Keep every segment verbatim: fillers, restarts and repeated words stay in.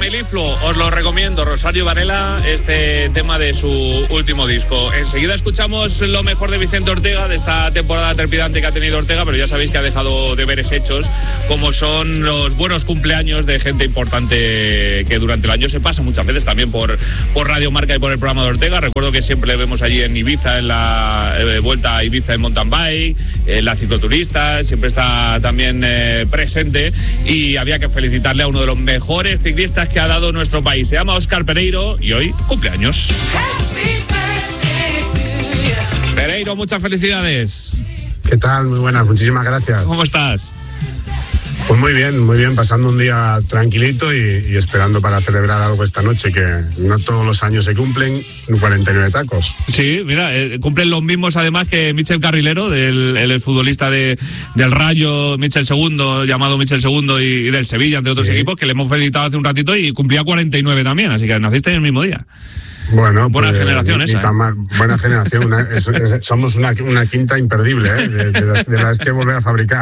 Bailey Flow, os lo recomiendo, Rosario Varela, este tema de su último disco. Enseguida escuchamos lo mejor de Vicente Ortega, de esta temporada trepidante que ha tenido Ortega, pero ya sabéis que ha dejado deberes hechos, como son los buenos cumpleaños de gente importante que durante el año se pasa muchas veces también por, por Radio Marca y por el programa de Ortega. Recuerdo que siempre le vemos allí en Ibiza, en la eh, vuelta a Ibiza en mountain bike, en la cicloturista, siempre está también eh, presente, y había que felicitarle a uno de los mejores ciclistas que ha dado nuestro país. Se llama Óscar Pereiro y hoy cumpleaños. Pereiro, muchas felicidades. ¿Qué tal? Muy buenas, muchísimas gracias. ¿Cómo estás? Pues muy bien, muy bien, pasando un día tranquilito y, y esperando para celebrar algo esta noche, que no todos los años se cumplen cuarenta y nueve tacos. Sí, mira, eh, cumplen los mismos además que Michel Carrilero, del, el futbolista de, del Rayo, Michel segundo, llamado Michel segundo, y, y del Sevilla, entre otros sí. equipos, que le hemos felicitado hace un ratito y cumplía cuarenta y nueve también, así que naciste en el mismo día. Bueno, buena pues, generación esa. ¿eh? Mal, buena generación, una, es, es, somos una, una quinta imperdible, ¿eh? de, de, las, de las que volver a fabricar.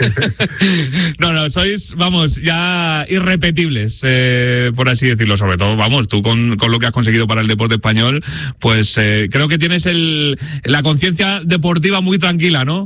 No, no, sois, vamos, ya irrepetibles, eh, por así decirlo. Sobre todo, vamos, tú con, con lo que has conseguido para el deporte español, pues eh, creo que tienes el, la conciencia deportiva muy tranquila, ¿no?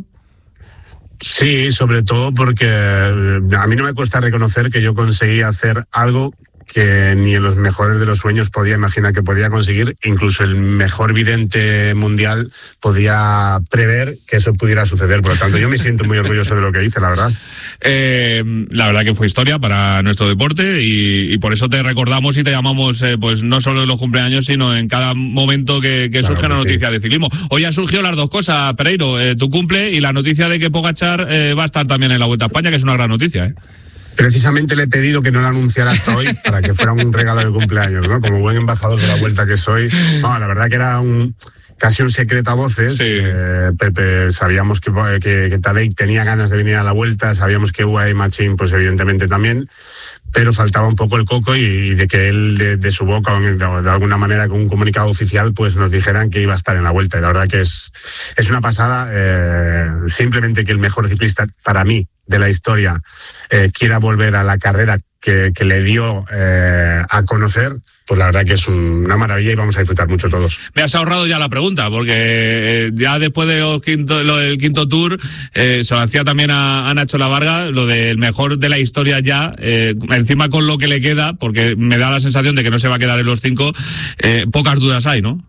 Sí, sobre todo porque a mí no me cuesta reconocer que yo conseguí hacer algo que ni en los mejores de los sueños podía imaginar que podía conseguir. Incluso el mejor vidente mundial podía prever que eso pudiera suceder. Por lo tanto, yo me siento muy orgulloso de lo que hice, la verdad. Eh, la verdad que fue historia para nuestro deporte y, y por eso te recordamos y te llamamos, eh, pues no solo en los cumpleaños, sino en cada momento que, que claro surge que una noticia sí. de ciclismo. Hoy han surgido las dos cosas, Pereiro, eh, tu cumple y la noticia de que Pogačar eh, va a estar también en la Vuelta a España, que es una gran noticia, ¿eh? Precisamente le he pedido que no lo anunciara hasta hoy para que fuera un regalo de cumpleaños, ¿no? Como buen embajador de la Vuelta que soy. No, la verdad que era un casi un secreto a voces. Sí. Eh, Pepe, sabíamos que, que, que Tadej tenía ganas de venir a la Vuelta, sabíamos que U A E Machín, pues evidentemente también, pero faltaba un poco el coco y, y de que él de, de su boca o de, de alguna manera con un comunicado oficial pues nos dijeran que iba a estar en la Vuelta. Y la verdad que es, es una pasada, eh, simplemente que el mejor ciclista para mí de la historia eh, quiera volver a la carrera que, que le dio eh, a conocer, pues la verdad que es un, una maravilla y vamos a disfrutar mucho todos. Me has ahorrado ya la pregunta, porque eh, ya después de los quinto, lo del quinto tour, eh, se lo hacía también a, a Nacho Lavarga, lo del mejor de la historia ya, eh, encima con lo que le queda, porque me da la sensación de que no se va a quedar en los cinco, eh, pocas dudas hay, ¿no?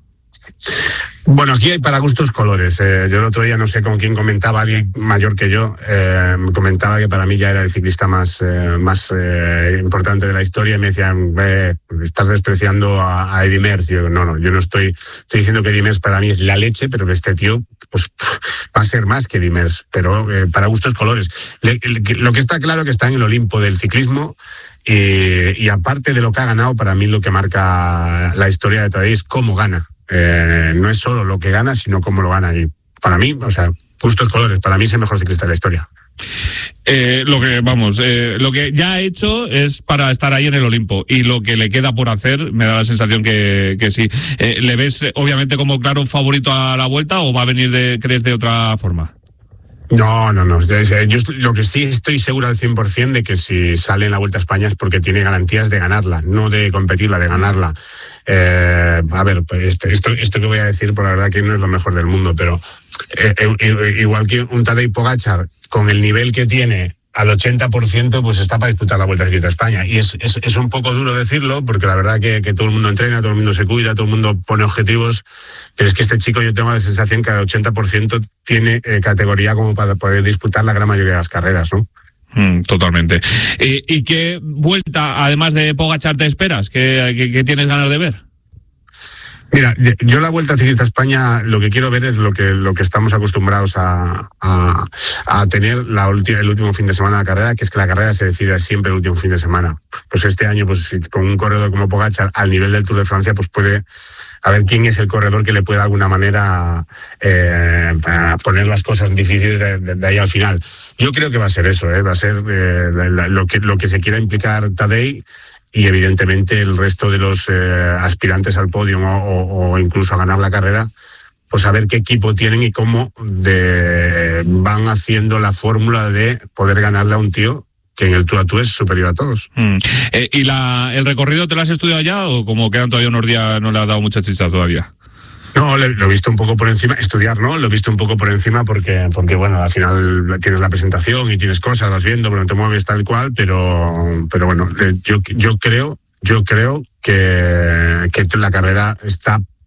Bueno, aquí hay para gustos colores. Eh, yo el otro día no sé con quién comentaba, alguien mayor que yo, eh, me comentaba que para mí ya era el ciclista más, eh, más eh, importante de la historia y me decían, eh, estás despreciando a, a Eddy Merckx. Yo no, no, yo no estoy, estoy diciendo que Eddy Merckx para mí es la leche, pero que este tío pues va a ser más que Eddy Merckx, pero eh, para gustos colores. Le, le, lo que está claro que está en el Olimpo del ciclismo y, y aparte de lo que ha ganado, para mí lo que marca la historia de Tadej es cómo gana. Eh, no es solo lo que gana, sino cómo lo gana. Y para mí, o sea, gustos colores, para mí es el mejor ciclista de la historia. Eh, lo que, vamos, eh, lo que ya ha hecho es para estar ahí en el Olimpo y lo que le queda por hacer, me da la sensación que, que sí. Eh, ¿Le ves, obviamente, como claro favorito a la Vuelta o va a venir, de, crees, de otra forma? No, no, no. Yo lo que sí estoy seguro al cien por ciento de que si sale en la Vuelta a España es porque tiene garantías de ganarla, no de competirla, de ganarla. Eh, a ver, pues esto, esto, esto que voy a decir, por la verdad que no es lo mejor del mundo, pero eh, eh, igual que un Tadej Pogačar, con el nivel que tiene al ochenta por ciento, pues está para disputar la Vuelta Ciclista a España. Y es, es, es un poco duro decirlo, porque la verdad que, que todo el mundo entrena, todo el mundo se cuida, todo el mundo pone objetivos, pero es que este chico yo tengo la sensación que al ochenta por ciento tiene eh, categoría como para poder disputar la gran mayoría de las carreras, ¿no? Mm, totalmente. ¿Y, ¿Y qué vuelta, además de Pogačar, te esperas? ¿Qué, qué, qué tienes ganas de ver? Mira, yo la Vuelta Ciclista a España lo que quiero ver es lo que lo que estamos acostumbrados a, a, a tener la ulti- el último fin de semana de la carrera, que es que la carrera se decide siempre el último fin de semana. Pues este año, pues con un corredor como Pogačar al nivel del Tour de Francia, pues puede a ver quién es el corredor que le pueda de alguna manera eh, para poner las cosas difíciles de, de, de ahí al final. Yo creo que va a ser eso, ¿eh? Va a ser eh, la, lo que lo que se quiera implicar Tadej. Y evidentemente el resto de los eh, aspirantes al podio o, o, o incluso a ganar la carrera, pues a ver qué equipo tienen y cómo de, van haciendo la fórmula de poder ganarle a un tío que en el tú a tú es superior a todos. Mm. Eh, ¿Y la, el recorrido te lo has estudiado ya o como quedan todavía unos días no le has dado mucha chicha todavía? No, lo he visto un poco por encima, estudiar, ¿no? Lo he visto un poco por encima porque, porque bueno, al final tienes la presentación y tienes cosas, vas viendo, pero no te mueves tal cual, pero, pero bueno, yo, yo creo, yo creo que, que la carrera está